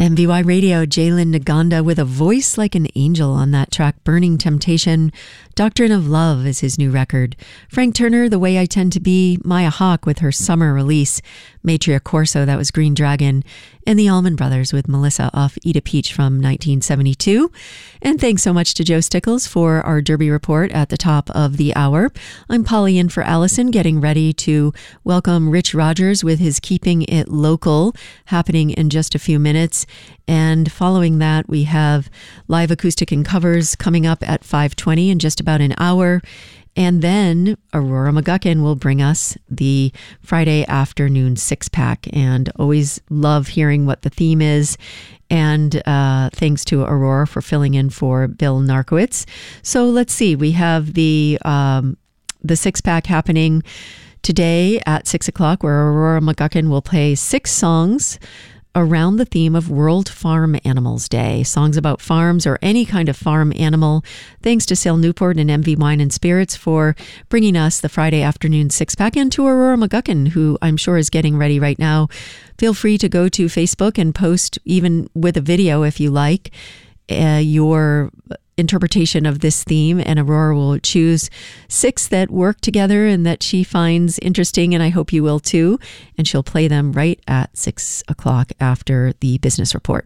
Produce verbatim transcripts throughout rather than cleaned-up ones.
M V Y Radio, Jalen Naganda with a voice like an angel on that track, Burning Temptation. Doctrine of Love is his new record. Frank Turner, The Way I Tend to Be. Maya Hawke with her summer release. Matria Corso, that was Green Dragon. And the Allman Brothers with Melissa off Eat a Peach from nineteen seventy-two. And thanks so much to Joe Stickles for our Derby report at the top of the hour. I'm Polly in for Allison, getting ready to welcome Rich Rogers with his Keeping It Local, happening in just a few minutes. And following that, we have live acoustic and covers coming up at five twenty in just about an hour. And then Aurora McGuckin will bring us the Friday afternoon six-pack. And always love hearing what the theme is. And uh, thanks to Aurora for filling in for Bill Narkowitz. So let's see. We have the um, the six-pack happening today at six o'clock, where Aurora McGuckin will play six songs around the theme of World Farm Animals Day. Songs about farms or any kind of farm animal. Thanks to Sale Newport and M V Wine and Spirits for bringing us the Friday afternoon six-pack, and to Aurora McGuckin, who I'm sure is getting ready right now. Feel free to go to Facebook and post, even with a video if you like, uh, your interpretation of this theme, and Aurora will choose six that work together and that she finds interesting, and I hope you will too. And she'll play them right at six o'clock after the business report.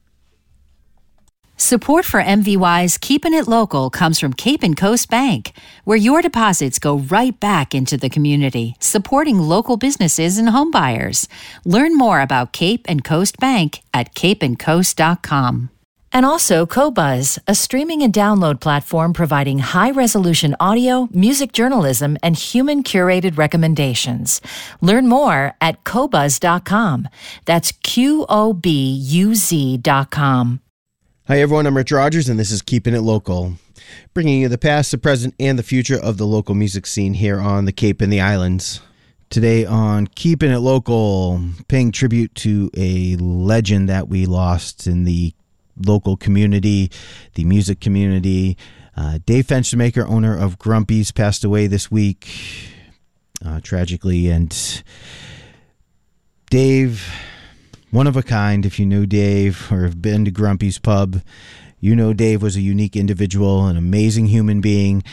Support for M V Y's Keeping It Local comes from Cape and Coast Bank, where your deposits go right back into the community, supporting local businesses and homebuyers. Learn more about Cape and Coast Bank at cape and coast dot com. And also Qobuz, a streaming and download platform providing high-resolution audio, music journalism, and human-curated recommendations. Learn more at qobuz dot com. That's Q O B U Z dot com. Hi, everyone. I'm Rich Rogers, and this is Keeping It Local, bringing you the past, the present, and the future of the local music scene here on the Cape and the Islands. Today on Keeping It Local, paying tribute to a legend that we lost in the local community, the music community. Uh, Dave Fenstermaker, owner of Grumpy's, passed away this week, uh, tragically. And Dave, one of a kind. If you knew Dave or have been to Grumpy's Pub, you know Dave was a unique individual, an amazing human being.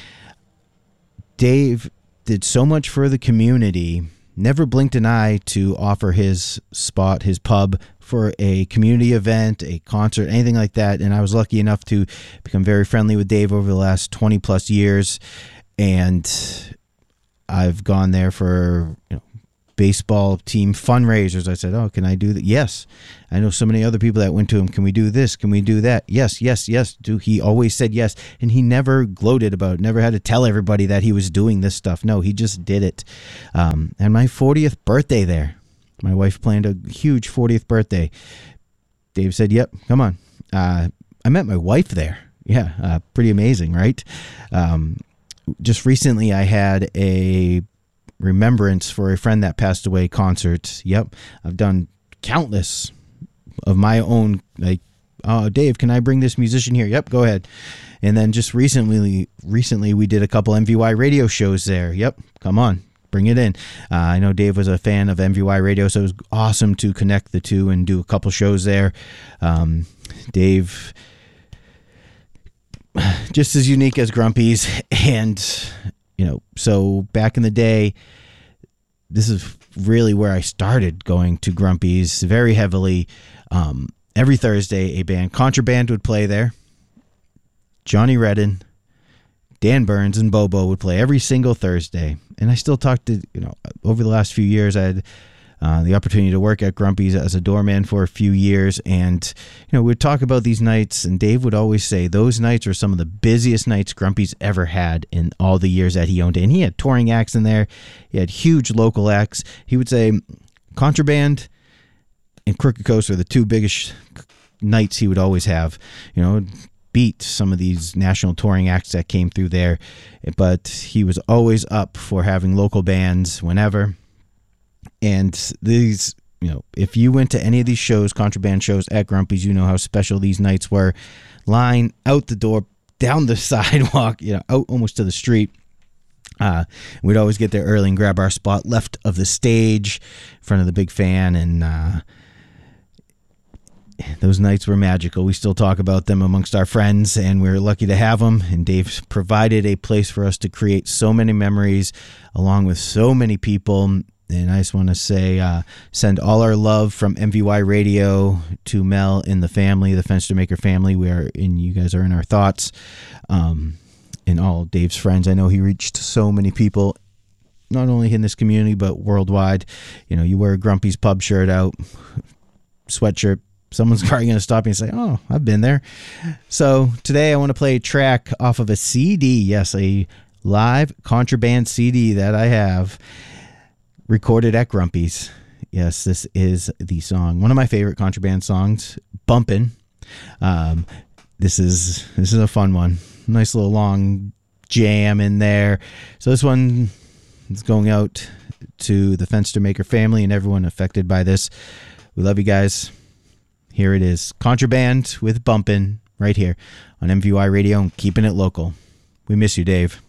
Dave did so much for the community, never blinked an eye to offer his spot, his pub, for a community event, a concert, anything like that. And I was lucky enough to become very friendly with Dave over the last twenty plus years. And I've gone there for, you know, baseball team fundraisers. I said, oh, can I do that? Yes. I know so many other people that went to him. Can we do this? Can we do that? Yes, yes, yes. Do He always said yes. And he never gloated about it, never had to tell everybody that he was doing this stuff. No, he just did it. Um, and my fortieth birthday there, my wife planned a huge fortieth birthday. Dave said, yep, come on. Uh, I met my wife there. Yeah, uh, pretty amazing, right? Um, just recently I had a remembrance for a friend that passed away concert. Yep, I've done countless of my own, like, oh, Dave, can I bring this musician here? Yep, go ahead. And then just recently, recently we did a couple M V Y radio shows there. Yep, come on. Bring it in. Uh, I know Dave was a fan of M V Y Radio, so it was awesome to connect the two and do a couple shows there. Um, Dave, just as unique as Grumpy's. And, you know, so back in the day, this is really where I started going to Grumpy's very heavily. Um, every Thursday, a band, Contraband, would play there. Johnny Redden, Dan Burns, and Bobo would play every single Thursday. And I still talk to, you know, over the last few years, I had uh, the opportunity to work at Grumpy's as a doorman for a few years. And, you know, we'd talk about these nights, and Dave would always say those nights were some of the busiest nights Grumpy's ever had in all the years that he owned it. And he had touring acts in there. He had huge local acts. He would say Contraband and Crooked Coast are the two biggest nights he would always have, you know, beat some of these national touring acts that came through there. But he was always up for having local bands whenever. And these, you know, if you went to any of these shows, Contraband shows at Grumpy's, you know how special these nights were. Line out the door, down the sidewalk, you know, out almost to the street. Uh, we'd always get there early and grab our spot left of the stage in front of the big fan. And uh, those nights were magical. We still talk about them amongst our friends, and we're lucky to have them. And Dave's provided a place for us to create so many memories along with so many people. And I just want to say, uh, send all our love from M V Y Radio to Mel and the family, the Fenstermaker family. We are in, you guys are in our thoughts. Um, and all Dave's friends. I know he reached so many people, not only in this community, but worldwide. You know, you wear a Grumpy's Pub shirt out, sweatshirt, someone's probably going to stop you and say, oh, I've been there. So today I want to play a track off of a C D. Yes, a live Contraband C D that I have recorded at Grumpy's. Yes, this is the song, one of my favorite Contraband songs, Bumpin'. Um, this is this is a fun one. Nice little long jam in there. So this one is going out to the Fenstermaker family and everyone affected by this. We love you guys. Here it is. Contraband with Bumpin' right here on M V Y Radio and keeping it local. We miss you, Dave.